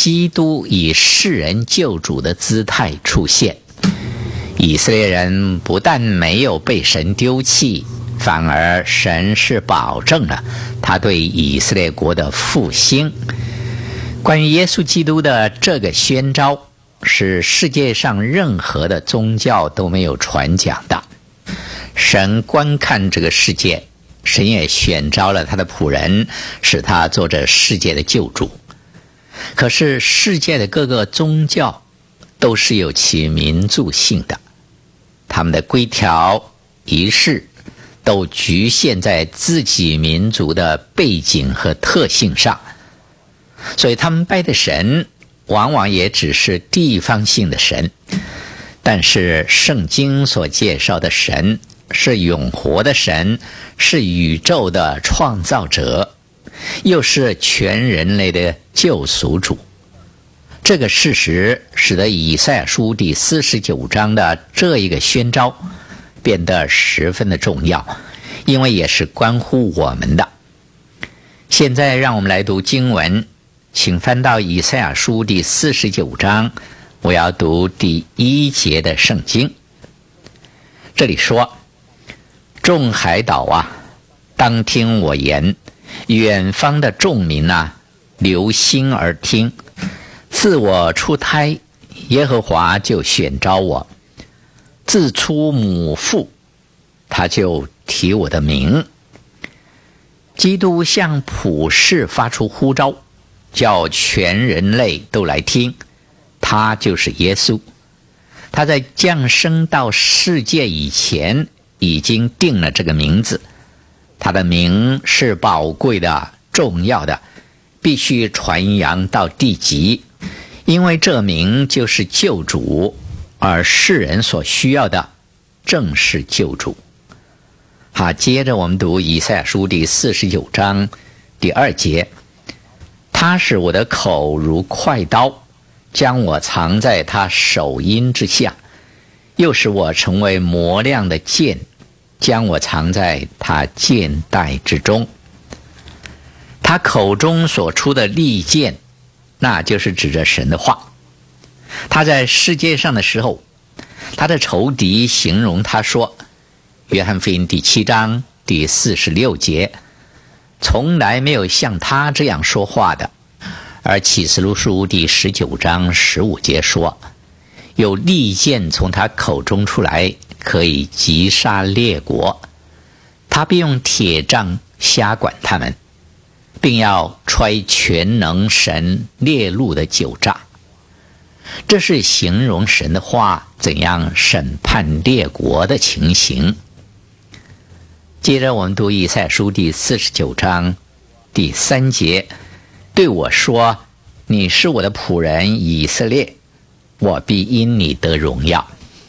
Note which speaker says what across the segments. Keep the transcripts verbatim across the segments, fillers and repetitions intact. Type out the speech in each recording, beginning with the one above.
Speaker 1: 基督以世人救主的姿态出现。以色列人不但没有被神丢弃，反而神是保证了他对以色列国的复兴。关于耶稣基督的这个宣召，是世界上任何的宗教都没有传讲的。神观看这个世界，神也选召了他的仆人，使他做这世界的救主。可是世界的各个宗教都是有其民族性的，他们的规条仪式都局限在自己民族的背景和特性上，所以他们拜的神往往也只是地方性的神。但是圣经所介绍的神是永活的神，是宇宙的创造者，又是全人类的救赎主。这个事实使得以赛亚书第四十九章的这一个宣召变得十分的重要，因为也是关乎我们的。现在让我们来读经文，请翻到以赛亚书第四十九章，我要读第一节的圣经。这里说：众海岛啊，当听我言；远方的众民啊，留心而听。自我出胎，耶和华就选召我；自出母腹，他就提我的名。基督向普世发出呼召，叫全人类都来听。他就是耶稣，他在降生到世界以前已经定了这个名字，他的名是宝贵的、重要的，必须传扬到地极，因为这名就是救主，而世人所需要的正是救主。好，接着我们读以赛亚书第四十九章第二节：他使我的口如快刀，将我藏在他手阴之下，又使我成为磨亮的剑，将我藏在他剑带之中。他口中所出的利剑，那就是指着神的话。他在世界上的时候，他的仇敌形容他说，约翰福音第七章第四十六节，从来没有像他这样说话的。而启示录书第十九章十五节说，有利剑从他口中出来，可以击杀列国，他必用铁杖辖管他们，并要揣全能神烈怒的酒榨。这是形容神的话怎样审判列国的情形。接着我们读以赛亚书第四十九章第三节，对我说，你是我的仆人以色列，我必因你得荣耀。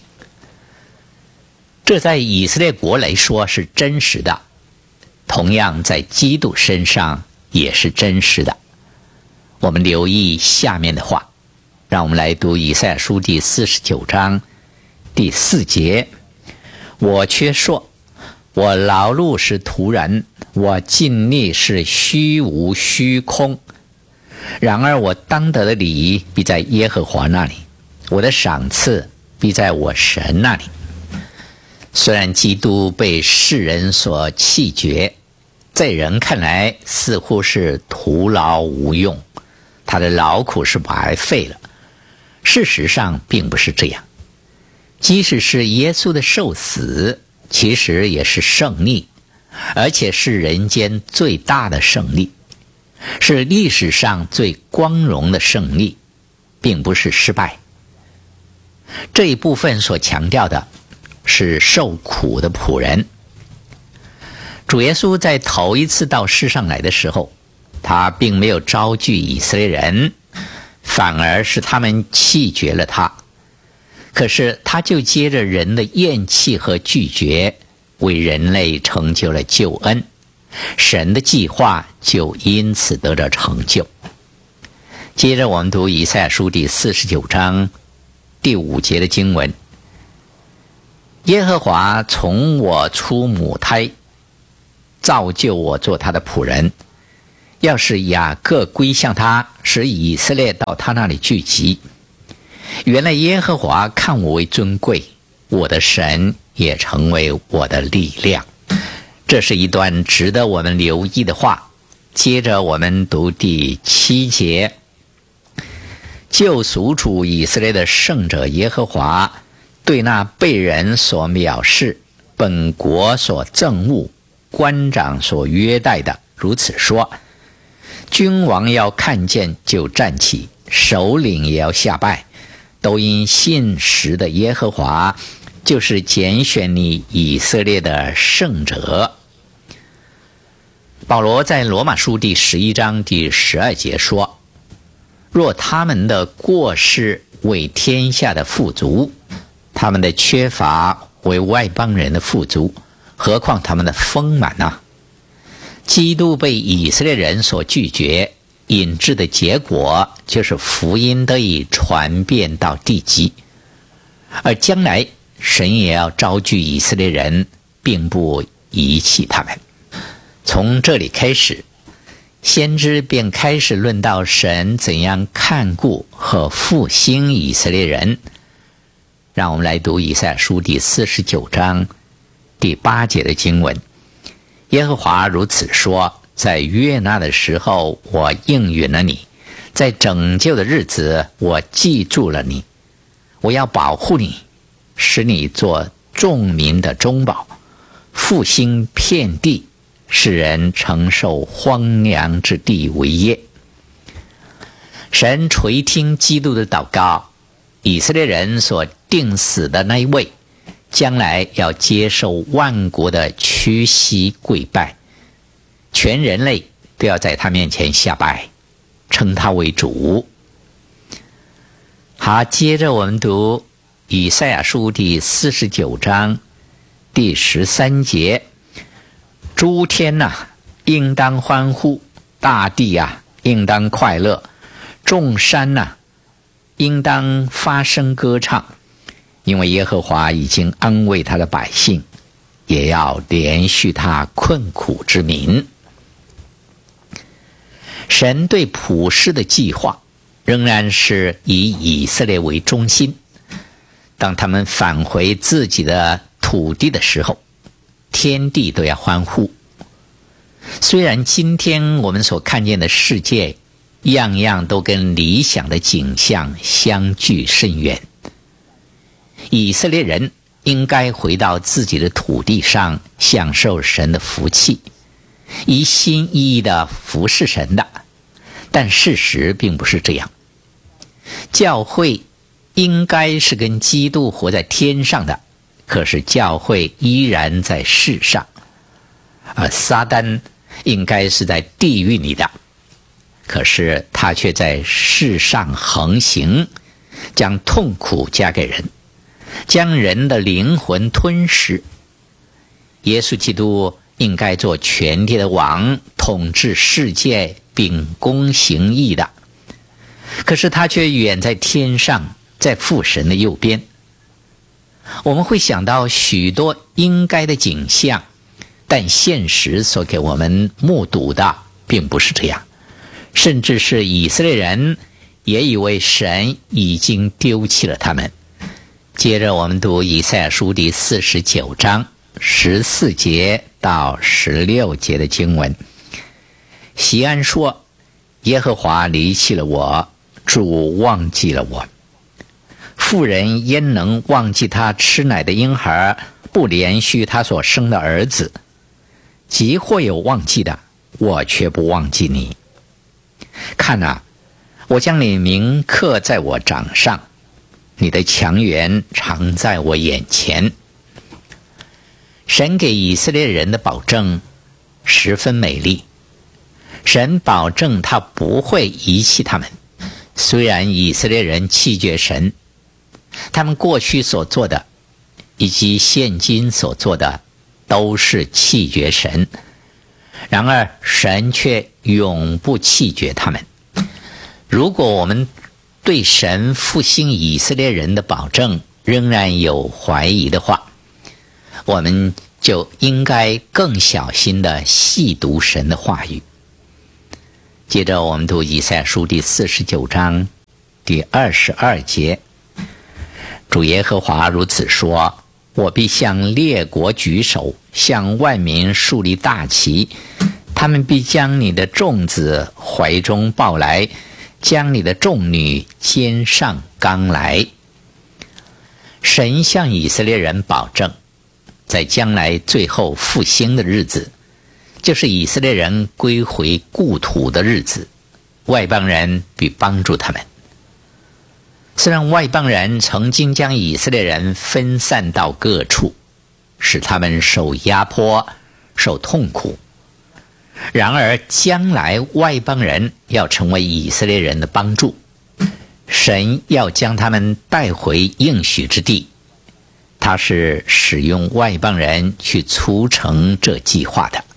Speaker 1: 这在以色列国来说是真实的，同样在基督身上也是真实的。我们留意下面的话，让我们来读以赛亚书第四十九章第四节：我却说，我劳碌是徒然，我尽力是虚无虚空。然而我当得的礼必在耶和华那里，我的赏赐必在我神那里。虽然基督被世人所弃绝，在人看来似乎是徒劳无用，他的劳苦是白费了。事实上并不是这样，即使是耶稣的受死，其实也是胜利，而且是人间最大的胜利，是历史上最光荣的胜利，并不是失败。这一部分所强调的是受苦的仆人。主耶稣在头一次到世上来的时候，他并没有招聚以色列人，反而是他们弃绝了他。可是他就接着人的厌弃和拒绝，为人类成就了救恩，神的计划就因此得到成就。接着我们读以赛亚书第四十九章第五节的经文：耶和华从我出母胎，造就我做他的仆人， 要使雅各归向他，使以色列到他那里聚集。原来耶和华看我为尊贵，我的神也成为我的力量。这是一段值得我们留意的话。接着我们读第七节，救赎主以色列的圣者耶和华对那被人所藐视、本国所憎恶、官长所约待的如此说：君王要看见就站起，首领也要下拜，都因信实的耶和华，就是拣选你以色列的圣者。保罗在罗马书第十一章第十二节说：若他们的过失为天下的富足，他们的缺乏为外邦人的富足，何况他们的丰满呢？基督被以色列人所拒绝，引致的结果就是福音得以传遍到地极，而将来神也要招聚以色列人，并不遗弃他们。从这里开始，先知便开始论到神怎样看顾和复兴以色列人。让我们来读以赛亚书第四十九章第八节的经文。耶和华如此说：在悦纳的时候我应允了你，在拯救的日子我记住了你，我要保护你，使你做众民的中保，复兴遍地，使人承受荒凉之地为业。神垂听基督的祷告，以色列人所定死的那一位，将来要接受万国的屈膝跪拜，全人类都要在他面前下拜，称他为主。好，接着我们读以赛亚书第四十九章第十三节：诸天啊，应当欢呼；大地啊，应当快乐；众山啊，应当发声歌唱，因为耶和华已经安慰他的百姓，也要连续他困苦之民。神对普世的计划仍然是以以色列为中心。当他们返回自己的土地的时候，天地都要欢呼。虽然今天我们所看见的世界样样都跟理想的景象相距甚远，以色列人应该回到自己的土地上，享受神的福气，一心一意地服侍神的。但事实并不是这样。教会应该是跟基督活在天上的，可是教会依然在世上，而撒旦应该是在地狱里的，可是他却在世上横行，将痛苦加给人，将人的灵魂吞噬。耶稣基督应该做全地的王，统治世界，秉公行义的，可是他却远在天上，在父神的右边。我们会想到许多应该的景象，但现实所给我们目睹的并不是这样，甚至是以色列人也以为神已经丢弃了他们。接着我们读以赛亚书第四十九章十四节到十六节的经文。西安说：耶和华离弃了我，主忘记了我。妇人焉能忘记他吃奶的婴孩，不连续他所生的儿子？即或有忘记的，我却不忘记你。看啊，我将你名刻在我掌上，你的强援常在我眼前。神给以色列人的保证十分美丽，神保证他不会遗弃他们。虽然以色列人弃绝神，他们过去所做的以及现今所做的都是弃绝神，然而神却永不弃绝他们。如果我们对神复兴以色列人的保证仍然有怀疑的话，我们就应该更小心地细读神的话语。 接着我们读以赛亚书第四十九章第二十二节，主耶和华如此说：我必向列国举手，向万民树立大旗，他们必将你的众子怀中抱来，将你的众女肩上扛来。神向以色列人保证，在将来最后复兴的日子，就是以色列人归回故土的日子，外邦人必帮助他们。虽然外邦人曾经将以色列人分散到各处，使他们受压迫、受痛苦，然而将来外邦人要成为以色列人的帮助，神要将他们带回应许之地，他是使用外邦人去促成这计划的。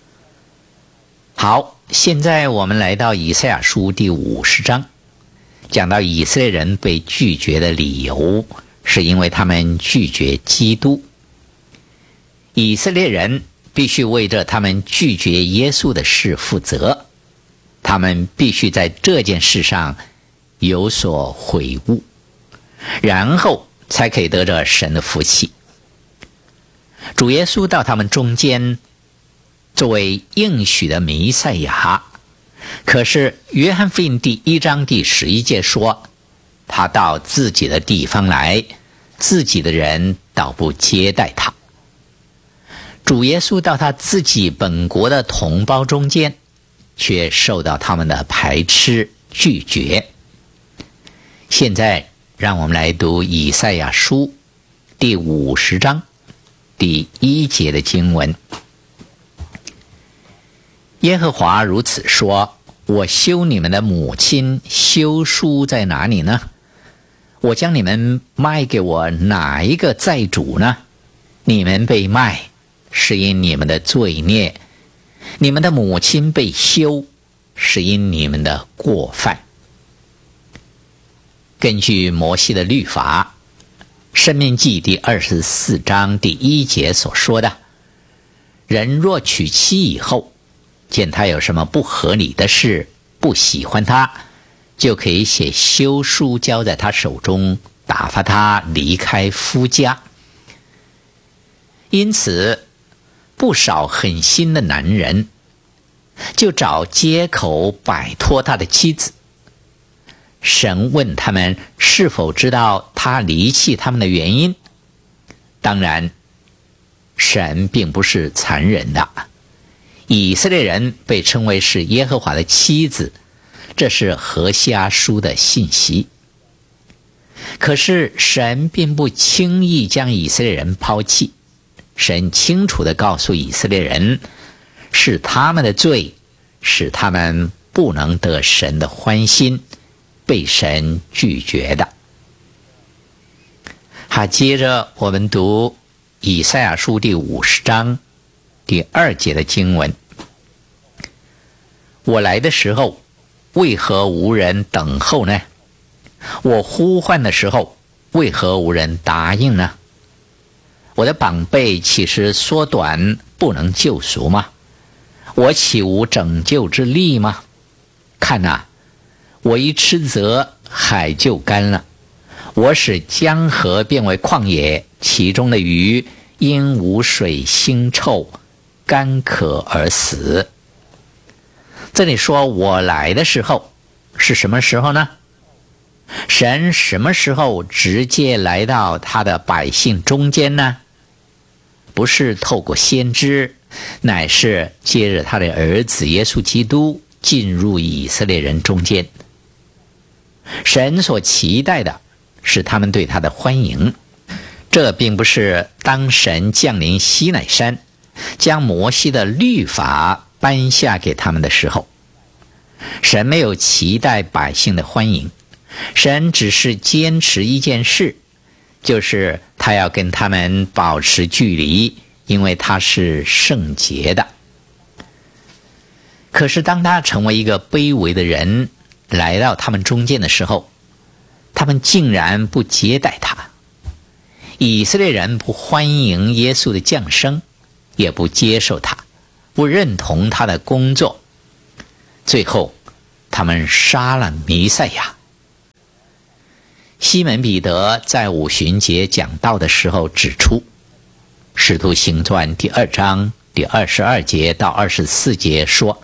Speaker 1: 好，现在我们来到以赛亚书第五十章，讲到以色列人被拒绝的理由，是因为他们拒绝基督。以色列人必须为着他们拒绝耶稣的事负责，他们必须在这件事上有所悔悟，然后才可以得着神的福气。主耶稣到他们中间，作为应许的弥赛亚，可是约翰福音第一章第十一节说，他到自己的地方来，自己的人倒不接待他。主耶稣到他自己本国的同胞中间，却受到他们的排斥拒绝。现在让我们来读以赛亚书第五十章第一节的经文。耶和华如此说：我休你们的母亲，休书在哪里呢？我将你们卖给我哪一个债主呢？你们被卖，是因你们的罪孽；你们的母亲被休，是因你们的过犯。根据摩西的律法，申命记第二十四章第一节所说的，人若娶妻以后，见他有什么不合理的事，不喜欢他，就可以写休书交在他手中，打发他离开夫家。因此不少狠心的男人就找借口摆脱他的妻子。神问他们是否知道他离弃他们的原因。当然，神并不是残忍的。以色列人被称为是耶和华的妻子，这是何西阿书的信息。可是神并不轻易将以色列人抛弃，神清楚地告诉以色列人，是他们的罪使他们不能得神的欢心，被神拒绝的。好，接着我们读以赛亚书第五十章第二节的经文。我来的时候，为何无人等候呢？我呼唤的时候，为何无人答应呢？我的膀臂岂是缩短，不能救赎吗？我岂无拯救之力吗？看哪，我一斥责，海就干了，我使江河变为旷野，其中的鱼因无水腥臭，干渴而死。这里说我来的时候是什么时候呢？神什么时候直接来到他的百姓中间呢？不是透过先知，乃是接着他的儿子耶稣基督进入以色列人中间。神所期待的是他们对他的欢迎，这并不是当神降临西乃山，将摩西的律法颁下给他们的时候。神没有期待百姓的欢迎，神只是坚持一件事，就是他要跟他们保持距离，因为他是圣洁的。可是当他成为一个卑微的人来到他们中间的时候，他们竟然不接待他。以色列人不欢迎耶稣的降生，也不接受他，不认同他的工作。最后他们杀了弥赛亚。西门彼得在五旬节讲道的时候指出，使徒行传第二章第二十二节到二十四节说，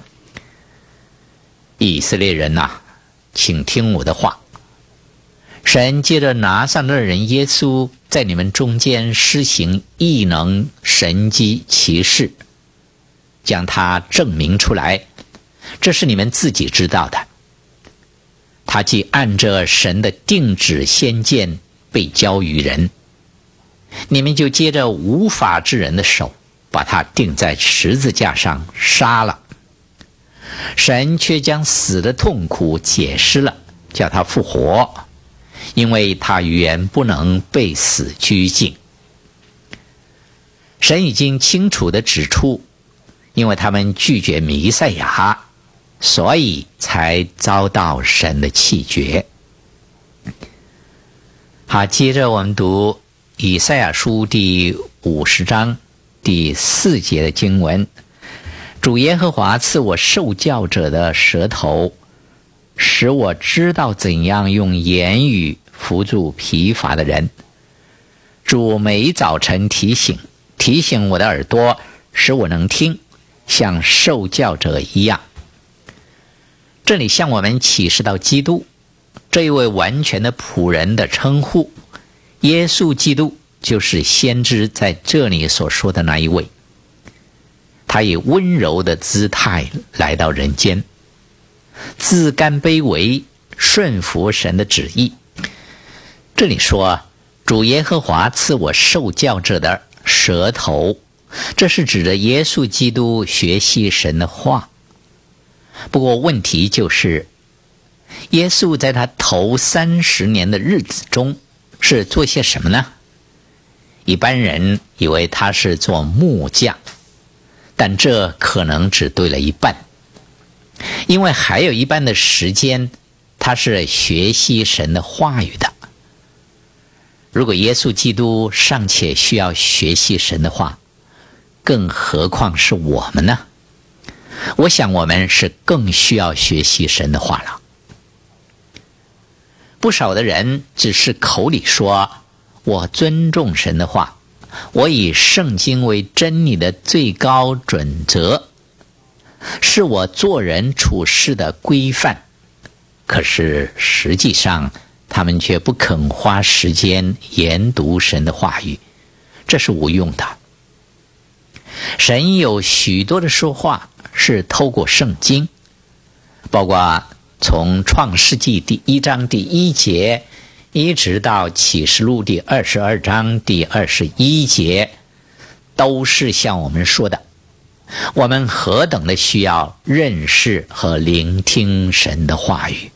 Speaker 1: 以色列人呐、啊，请听我的话，神借着拿撒勒人耶稣在你们中间施行异能神迹奇事，将他证明出来，这是你们自己知道的。他既按着神的定旨先见被交于人，你们就接着无法之人的手，把他钉在十字架上杀了。神却将死的痛苦解释了，叫他复活，因为他原不能被死拘禁。神已经清楚地指出，因为他们拒绝弥赛亚，所以才遭到神的弃绝。好，接着我们读以赛亚书第五十章第四节的经文，主耶和华赐我受教者的舌头，使我知道怎样用言语扶助疲乏的人。主每早晨提醒提醒我的耳朵，使我能听，像受教者一样。这里向我们启示到基督这一位完全的仆人的称呼，耶稣基督就是先知在这里所说的那一位。他以温柔的姿态来到人间，自甘卑微，顺服神的旨意。这里说，主耶和华赐我受教者的舌头，这是指着耶稣基督学习神的话。不过问题就是，耶稣在他头三十年的日子中是做些什么呢？一般人以为他是做木匠，但这可能只对了一半，因为还有一半的时间他是学习神的话语的。如果耶稣基督尚且需要学习神的话，更何况是我们呢？我想我们是更需要学习神的话了。不少的人只是口里说，我尊重神的话，我以圣经为真理的最高准则，是我做人处事的规范。可是实际上他们却不肯花时间研读神的话语，这是无用的。神有许多的说话是透过圣经，包括从创世纪第一章第一节一直到启示录第二十二章第二十一节，都是向我们说的，我们何等的需要认识和聆听神的话语。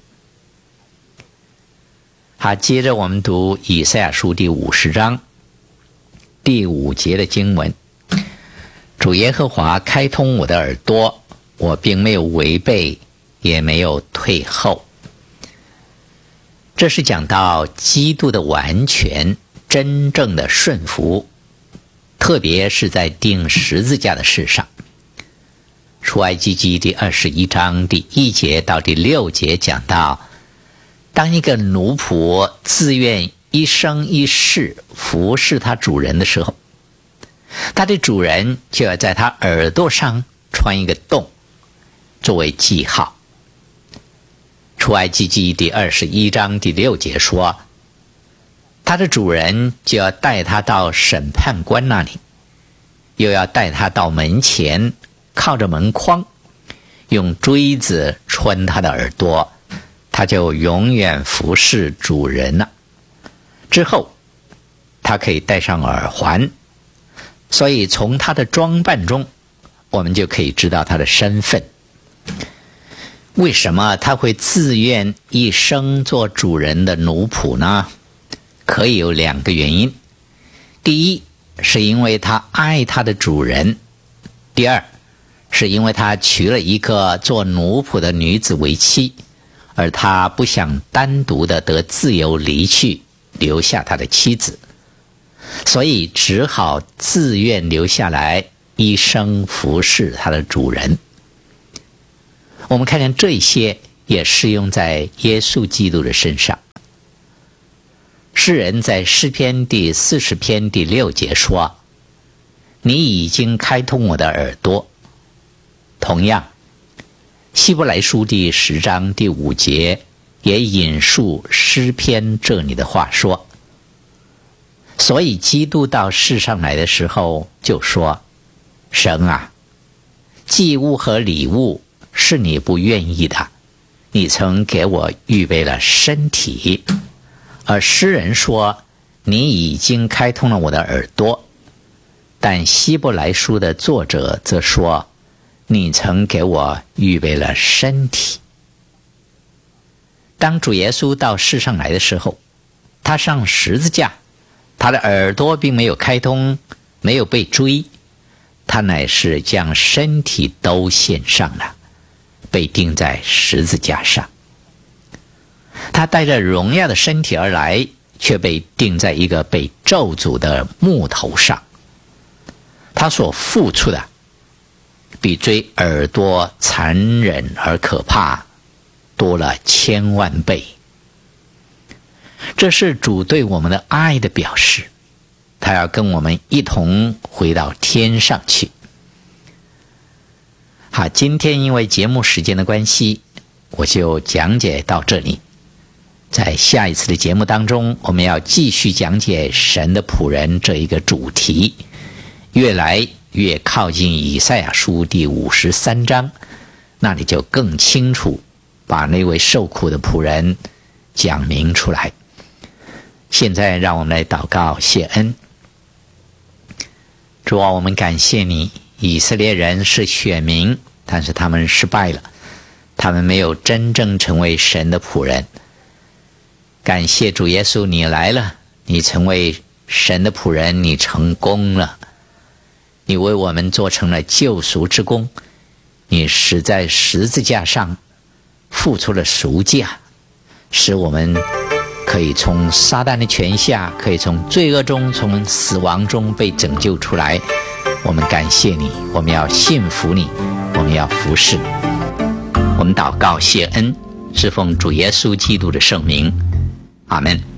Speaker 1: 好，接着我们读以赛亚书第五十章第五节的经文，主耶和华开通我的耳朵，我并没有违背，也没有退后。这是讲到基督的完全真正的顺服，特别是在钉十字架的事上。出埃及记第二十一章第一节到第六节讲到，当一个奴仆自愿一生一世服侍他主人的时候，他的主人就要在他耳朵上穿一个洞作为记号。出埃及记第二十一章第六节说，他的主人就要带他到审判官那里，又要带他到门前，靠着门框，用锥子穿他的耳朵，他就永远服侍主人了。之后他可以戴上耳环，所以从他的装扮中我们就可以知道他的身份。为什么他会自愿一生做主人的奴仆呢？可以有两个原因。第一，是因为他爱他的主人；第二，是因为他娶了一个做奴仆的女子为妻，而他不想单独的得自由离去，留下他的妻子，所以只好自愿留下来，一生服侍他的主人。我们看看这些也适用在耶稣基督的身上。诗人在诗篇第四十篇第六节说，你已经开通我的耳朵。同样，希伯来书第十章第五节也引述诗篇这里的话说，所以基督到世上来的时候就说，神啊，祭物和礼物是你不愿意的，你曾给我预备了身体。而诗人说，你已经开通了我的耳朵。但希伯来书的作者则说，你曾给我预备了身体。当主耶稣到世上来的时候，他上十字架，他的耳朵并没有开通，没有被追，他乃是将身体都献上了，被钉在十字架上。他带着荣耀的身体而来，却被钉在一个被咒诅的木头上。他所付出的比追耳朵残忍而可怕多了千万倍。这是主对我们的爱的表示，他要跟我们一同回到天上去。好，今天因为节目时间的关系，我就讲解到这里。在下一次的节目当中，我们要继续讲解神的仆人这一个主题，越来越靠近以赛亚书第五十三章，那里就更清楚把那位受苦的仆人讲明出来。现在让我们来祷告谢恩。主啊，我们感谢你，以色列人是选民，但是他们失败了，他们没有真正成为神的仆人。感谢主耶稣，你来了，你成为神的仆人，你成功了，你为我们做成了救赎之功，你死在十字架上付出了赎价，使我们可以从撒旦的权下，可以从罪恶中，从死亡中被拯救出来。我们感谢你，我们要信服你，我们要服侍你。我们祷告谢恩，是奉主耶稣基督的圣名，阿们。